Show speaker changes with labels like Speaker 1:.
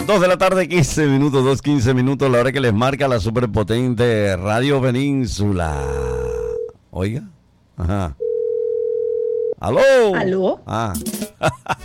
Speaker 1: 2 de la tarde, 15 minutos, 2:15, la hora que les marca la superpotente Radio Península. Oiga. Ajá. ¿Aló?
Speaker 2: ¿Aló?
Speaker 1: Ah.